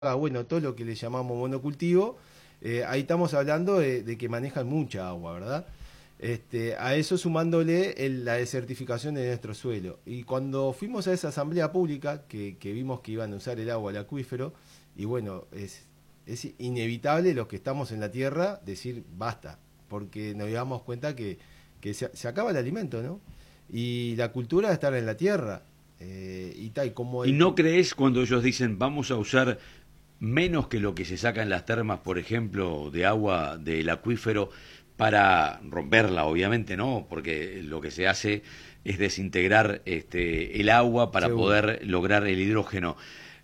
bueno, todo lo que le llamamos monocultivo, ahí estamos hablando de que manejan mucha agua, ¿verdad? A eso sumándole la desertificación de nuestro suelo. Y cuando fuimos a esa asamblea pública, que vimos que iban a usar el agua, el acuífero, y bueno, es inevitable los que estamos en la tierra decir basta, porque nos damos cuenta que se acaba el alimento, ¿no? Y la cultura de estar en la tierra. Y tal, como ¿Y no crees cuando ellos dicen vamos a usar menos que lo que se saca en las termas, por ejemplo, de agua del acuífero, para romperla, obviamente, ¿no? Porque lo que se hace es desintegrar el agua para seguro. poder lograr el hidrógeno.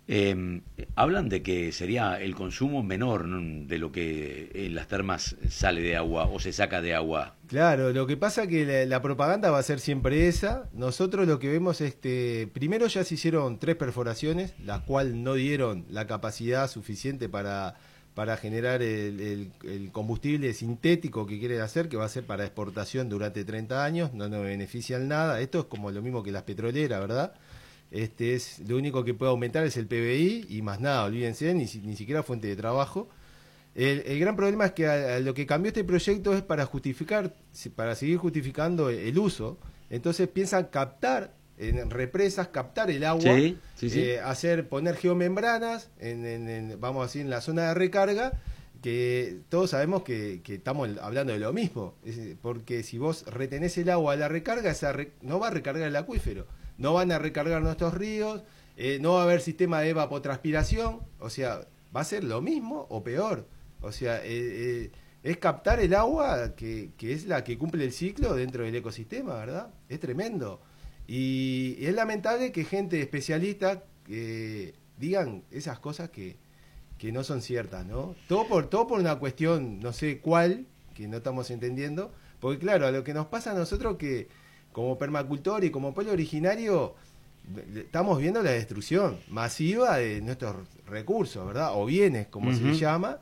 Hablan de que sería el consumo menor, ¿no?, de lo que en las termas sale de agua o se saca de agua. Claro, lo que pasa que la propaganda va a ser siempre esa. Nosotros lo que vemos es primero ya se hicieron 3 perforaciones, las cuales no dieron la capacidad suficiente para generar el combustible sintético que quieren hacer, que va a ser para exportación durante 30 años, no nos benefician nada. Esto es como lo mismo que las petroleras, ¿verdad? Es lo único que puede aumentar es el PBI y más nada, olvídense, ni siquiera fuente de trabajo. El gran problema es que a lo que cambió este proyecto es para justificar, para seguir justificando el uso. Entonces piensan captar en represas, captar el agua, Sí, sí, sí. poner geomembranas, vamos a decir, en la zona de recarga, que todos sabemos que estamos hablando de lo mismo. Porque si vos retenés el agua a la recarga, no va a recargar el acuífero, no van a recargar nuestros ríos, no va a haber sistema de evapotranspiración, o sea, va a ser lo mismo o peor. O sea, es captar el agua que es la que cumple el ciclo dentro del ecosistema, ¿verdad? Es tremendo. Y es lamentable que gente especialista digan esas cosas que no son ciertas, ¿no? Todo por una cuestión, no sé cuál, que no estamos entendiendo. Porque claro, a lo que nos pasa a nosotros que como permacultor y como pueblo originario estamos viendo la destrucción masiva de nuestros recursos, ¿verdad? O bienes, como se les llama,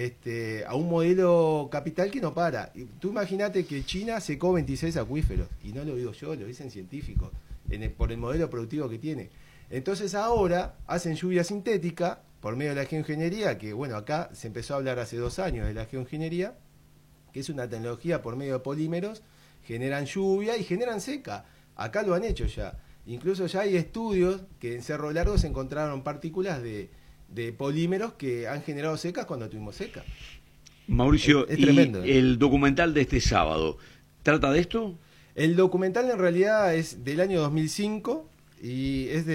a un modelo capital que no para. Y tú imagínate que China secó 26 acuíferos, y no lo digo yo, lo dicen científicos, por el modelo productivo que tiene. Entonces ahora hacen lluvia sintética por medio de la geoingeniería, que bueno, acá se empezó a hablar hace 2 años de la geoingeniería, que es una tecnología por medio de polímeros, generan lluvia y generan seca. Acá lo han hecho ya. Incluso ya hay estudios que en Cerro Largo se encontraron partículas de polímeros que han generado secas cuando tuvimos seca. Mauricio, Es ¿y tremendo. el documental de este sábado trata de esto? El documental en realidad es del año 2005 y es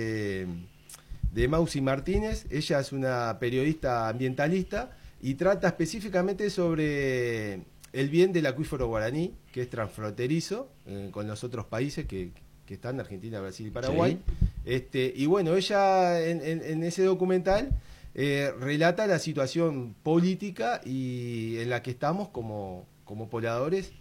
de Mausi Martínez. Ella es una periodista ambientalista y trata específicamente sobre el bien del acuífero guaraní, que es transfronterizo con los otros países que están, Argentina, Brasil y Paraguay. Sí. Y bueno, ella en ese documental relata la situación política y en la que estamos como pobladores,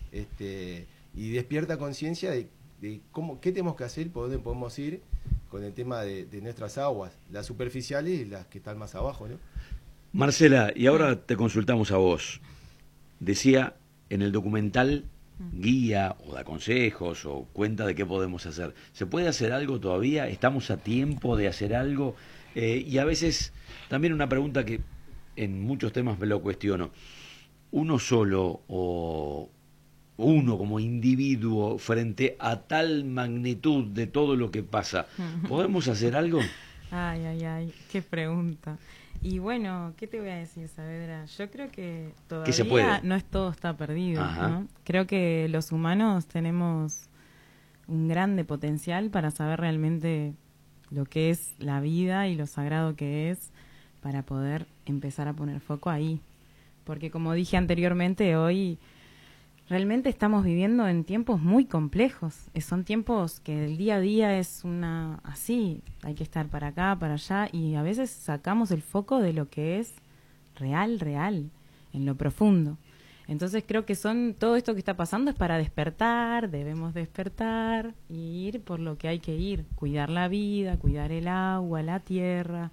y despierta conciencia de qué tenemos que hacer, por dónde podemos ir con el tema de nuestras aguas, las superficiales y las que están más abajo, ¿no? Marcela, y ahora te consultamos a vos. Decía en el documental, guía o da consejos o cuenta de qué podemos hacer. ¿Se puede hacer algo todavía? ¿Estamos a tiempo de hacer algo? Y a veces también una pregunta que en muchos temas me lo cuestiono. ¿Uno solo o uno como individuo frente a tal magnitud de todo lo que pasa, podemos hacer algo? Ay, ay, ay, qué pregunta. Y bueno, ¿qué te voy a decir, Saavedra? Yo creo que ¿Qué se puede? todavía no es todo está perdido, ¿no? Creo que los humanos tenemos un grande potencial para saber realmente lo que es la vida y lo sagrado que es para poder empezar a poner foco ahí. Porque como dije anteriormente, hoy realmente estamos viviendo en tiempos muy complejos. Son tiempos que el día a día es así, hay que estar para acá, para allá, y a veces sacamos el foco de lo que es real, en lo profundo. Entonces creo que todo esto que está pasando es para despertar, debemos despertar y ir por lo que hay que ir, cuidar la vida, cuidar el agua, la tierra,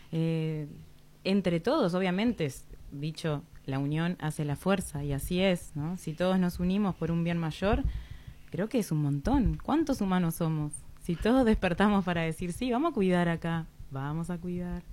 entre todos, obviamente, dicho, la unión hace la fuerza, y así es, ¿no? Si todos nos unimos por un bien mayor, creo que es un montón. ¿Cuántos humanos somos? Si todos despertamos para decir, sí, vamos a cuidar acá, vamos a cuidar.